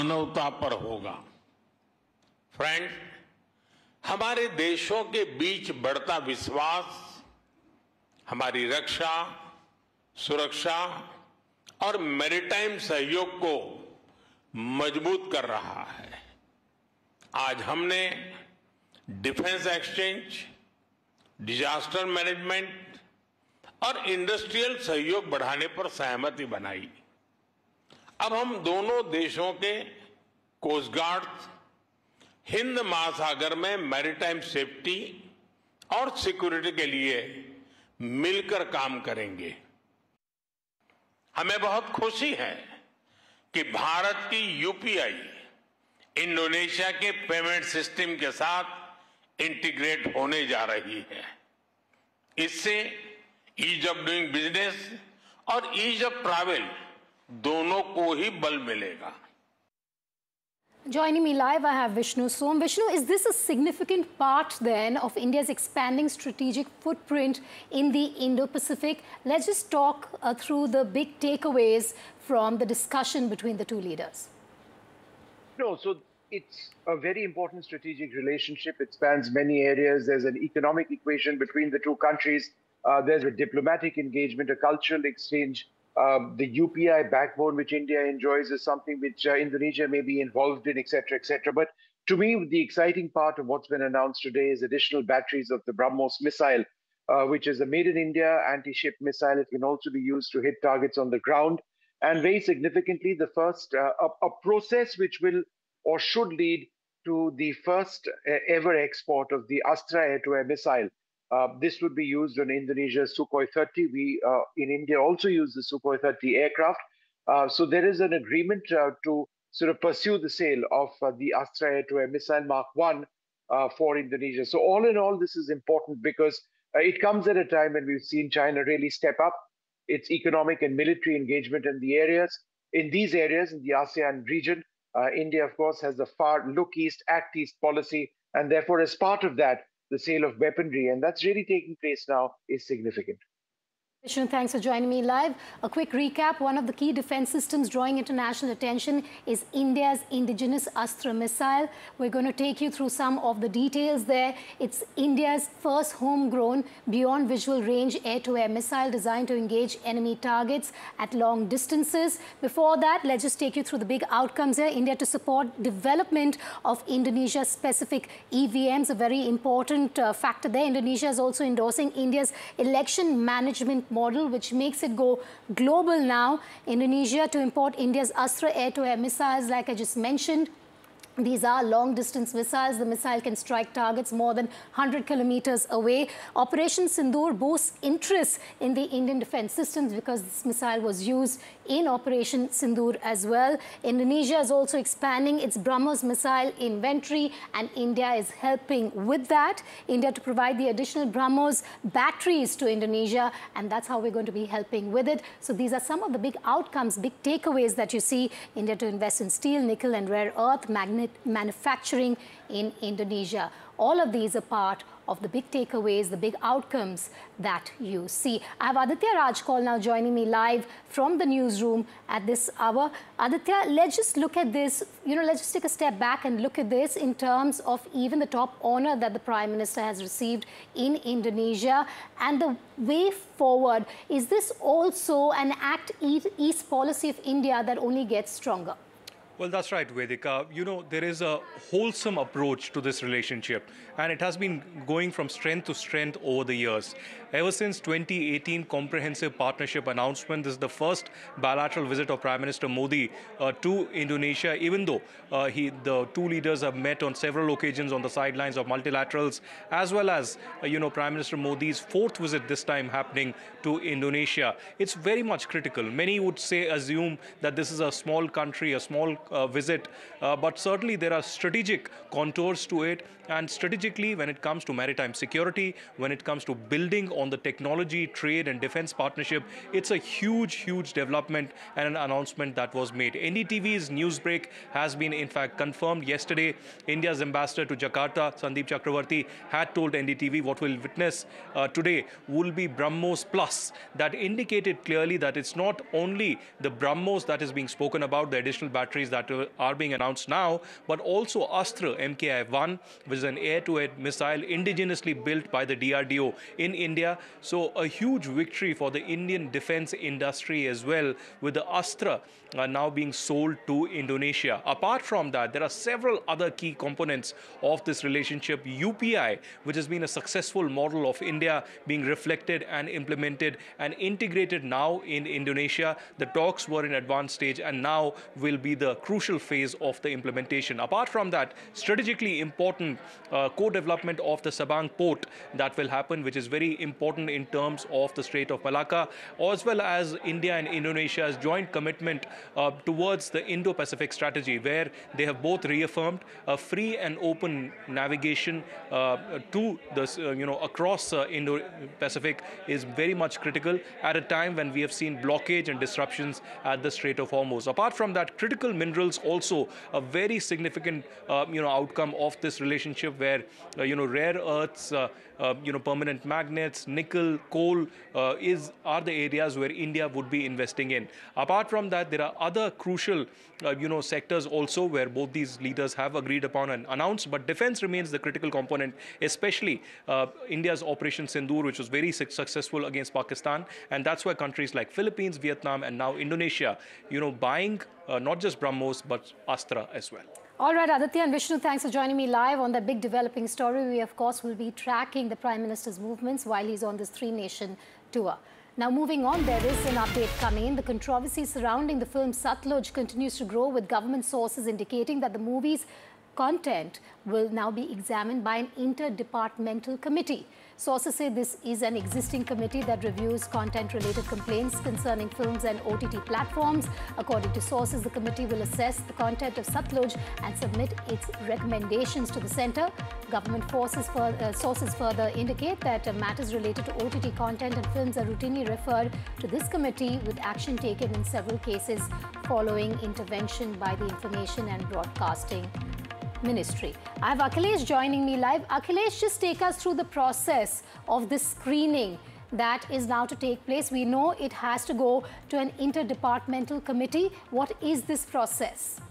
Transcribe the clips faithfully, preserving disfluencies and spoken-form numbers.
मानवता पर होगा। फ्रेंड्स, हमारे देशों के बीच बढ़ता विश्वास हमारी रक्षा, सुरक्षा और मैरीटाइम सहयोग को मजबूत कर रहा है। आज हमने डिफेंस एक्सचेंज, डिजास्टर मैनेजमेंट और इंडस्ट्रियल सहयोग बढ़ाने पर सहमति बनाई। अब हम दोनों देशों के कोस्ट गार्ड हिंद महासागर में मैरीटाइम सेफ्टी और सिक्योरिटी के लिए मिलकर काम करेंगे। हमें बहुत खुशी है कि भारत की यूपीआई इंडोनेशिया के पेमेंट सिस्टम के साथ इंटीग्रेट होने जा रही है। इससे ईज ऑफ डूइंग बिजनेस और ईज ऑफ ट्रैवल दोनों को ही बल मिलेगा। Joining me live, I have Vishnu Som. Vishnu, is this a significant part then of India's expanding strategic footprint in the Indo-Pacific? Let's just talk uh, through the big takeaways from the discussion between the two leaders. No, so it's a very important strategic relationship. It spans many areas. There's an economic equation between the two countries. Uh, there's a diplomatic engagement, a cultural exchange. Uh, the U P I backbone which India enjoys is something which uh, Indonesia may be involved in, et cetera, et cetera. But to me, the exciting part of what's been announced today is additional batteries of the BrahMos missile, uh, which is a made-in-India anti-ship missile. It can also be used to hit targets on the ground. And very significantly, the first, uh, a, a process which will or should lead to the first uh, ever export of the Astra air-to-air missile. Uh, this would be used on Indonesia's Sukhoi thirty. We uh, in India also use the Sukhoi thirty aircraft. Uh, so there is an agreement uh, to sort of pursue the sale of uh, the Astra air-to-air missile Mark one uh, for Indonesia. So all in all, this is important because uh, it comes at a time when we've seen China really step up its economic and military engagement in the areas. In these areas, in the ASEAN region, uh, India, of course, has the far look east, act east policy. And therefore, as part of that, the sale of weaponry, and that's really taking place now, is significant. Vishnu, thanks for joining me live. A quick recap. One of the key defense systems drawing international attention is India's indigenous Astra missile. We're going to take you through some of the details there. It's India's first homegrown beyond visual range air-to-air missile designed to engage enemy targets at long distances. Before that, let's just take you through the big outcomes here. India to support development of Indonesia-specific E V Ms, a very important uh, factor there. Indonesia is also endorsing India's election management model, which makes it go global now. Indonesia to import India's Astra air-to-air missiles, like I just mentioned. These are long-distance missiles. The missile can strike targets more than one hundred kilometers away. Operation Sindoor boasts interest in the Indian defense systems because this missile was used in Operation Sindoor as well. Indonesia is also expanding its BrahMos missile inventory, and India is helping with that. India to provide the additional BrahMos batteries to Indonesia, and that's how we're going to be helping with it. So these are some of the big outcomes, big takeaways that you see. India to invest in steel, nickel and rare earth, magnet manufacturing in Indonesia. All of these are part of the big takeaways, the big outcomes that you see. I have Aditya Rajkol now joining me live from the newsroom at this hour. Aditya, let's just look at this, you know, let's just take a step back and look at this in terms of even the top honor that the Prime Minister has received in Indonesia and the way forward. Is this also an Act East policy of India that only gets stronger? Well, that's right, Vedika. You know, there is a wholesome approach to this relationship, and it has been going from strength to strength over the years. Ever since twenty eighteen comprehensive partnership announcement, this is the first bilateral visit of Prime Minister Modi uh, to Indonesia, even though uh, he, the two leaders have met on several occasions on the sidelines of multilaterals, as well as, uh, you know, Prime Minister Modi's fourth visit this time happening to Indonesia. It's very much critical. Many would say, assume that this is a small country, a small uh, visit, uh, but certainly there are strategic contours to it. And strategically, when it comes to maritime security, when it comes to building on the technology, trade and defense partnership, it's a huge, huge development and an announcement that was made. N D T V's Newsbreak has been, in fact, confirmed yesterday. India's ambassador to Jakarta, Sandeep Chakravarti, had told N D T V what we'll witness uh, today will be BrahMos Plus. That indicated clearly that it's not only the BrahMos that is being spoken about, the additional batteries that that are being announced now, but also Astra M K I one, which is an air-to-air missile indigenously built by the D R D O in India. So a huge victory for the Indian defense industry as well, with the Astra uh, now being sold to Indonesia. Apart from that, there are several other key components of this relationship. U P I, which has been a successful model of India, being reflected and implemented and integrated now in Indonesia. The talks were in advanced stage and now will be the crucial phase of the implementation. Apart from that, strategically important uh, co-development of the Sabang port that will happen, which is very important in terms of the Strait of Malacca, as well as India and Indonesia's joint commitment uh, towards the Indo-Pacific strategy, where they have both reaffirmed a free and open navigation uh, to the uh, you know across uh, Indo-Pacific is very much critical at a time when we have seen blockage and disruptions at the Strait of Hormuz. Apart from that, critical minerals also a very significant uh, you know outcome of this relationship, where uh, you know rare earths, uh, uh, you know permanent magnets, nickel, coal uh, is are the areas where India would be investing in. Apart from that, there are other crucial uh, you know sectors also where both these leaders have agreed upon and announced, but defense remains the critical component, especially uh, India's Operation Sindoor, which was very su successful against Pakistan, and that's why countries like Philippines, Vietnam, and now Indonesia, you know, buying uh, not just BrahMos but Astra as well. All right, Aditya and Vishnu, thanks for joining me live on that big developing story. We, of course, will be tracking the Prime Minister's movements while he's on this three-nation tour. Now, moving on, there is an update coming in. The controversy surrounding the film Satluj continues to grow, with government sources indicating that the movie's content will now be examined by an interdepartmental committee. Sources say this is an existing committee that reviews content-related complaints concerning films and O T T platforms. According to sources, the committee will assess the content of Satluj and submit its recommendations to the centre. Government forces for, uh, sources further indicate that uh, matters related to O T T content and films are routinely referred to this committee, with action taken in several cases following intervention by the Information and Broadcasting Ministry. I have Akhilesh joining me live. Akhilesh, just take us through the process of this screening that is now to take place. We know it has to go to an interdepartmental committee. What is this process?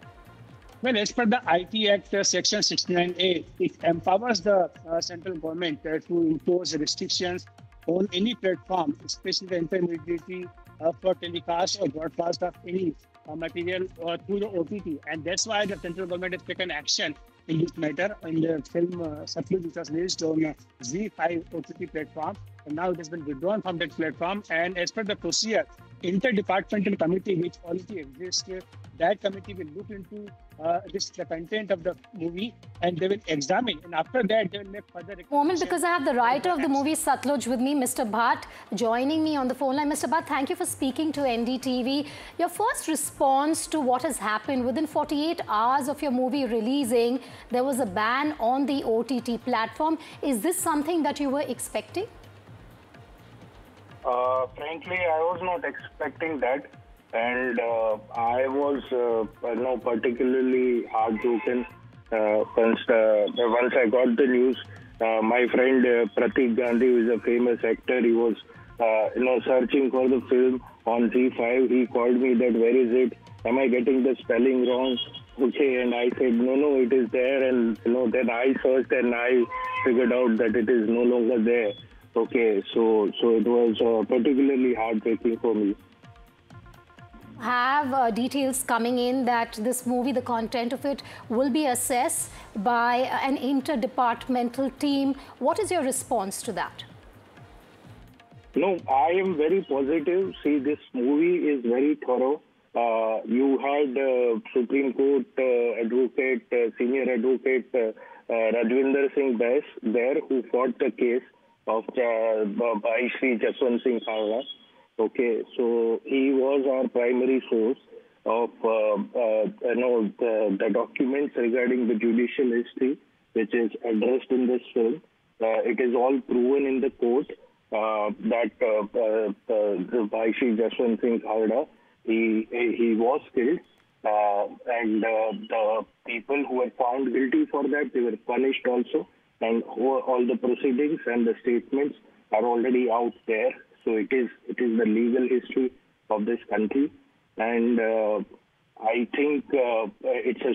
Well, as per the I T Act, uh, Section sixty-nine A, it empowers the uh, central government uh, to impose restrictions on any platform, especially the intermediary uh, for telecast or broadcast of any uh, material uh, through the O T T. And that's why the central government has taken action in this matter in the film uh, Satluj, which was released on uh, Z five O T T platform. And now it has been withdrawn from that platform. And as per the procedure, interdepartmental committee which already exists, that committee will look into uh, this the content of the movie and they will examine, and after that they will make further recommendations. Moment, because I have the writer of the movie Satluj with me, Mister Bhatt, joining me on the phone line. Mister Bhatt, thank you for speaking to N D T V. Your first response to what has happened: within forty-eight hours of your movie releasing, there was a ban on the O T T platform. Is this something that you were expecting? Uh, frankly, I was not expecting that, and uh, I was uh, you know, particularly heartbroken uh, once, uh, once I got the news. Uh, my friend uh, Pratik Gandhi, who is a famous actor, he was uh, you know searching for the film on Z five. He called me that, where is it? Am I getting the spelling wrong? Okay, and I said, no, no, it is there. And you know, then I searched and I figured out that it is no longer there. Okay, so so it was uh, particularly heartbreaking for me. Have uh, details coming in that this movie, the content of it, will be assessed by an interdepartmental team. What is your response to that? No, I am very positive. See, this movie is very thorough. Uh, you had uh, Supreme Court uh, advocate, uh, senior advocate uh, uh, Rajwinder Singh Bains there, who fought the case of uh, by Shri Jaswant Singh Khalna. Okay, so he was our primary source of uh, uh, you know the, the documents regarding the judicial history, which is addressed in this film. Uh, it is all proven in the court uh, that uh, uh, uh, by Shri Jaswant Singh Khalna, he he was killed, uh, and uh, the people who were found guilty for that, they were punished also. And all the proceedings and the statements are already out there. So it is it is the legal history of this country. And uh, I think uh, it's a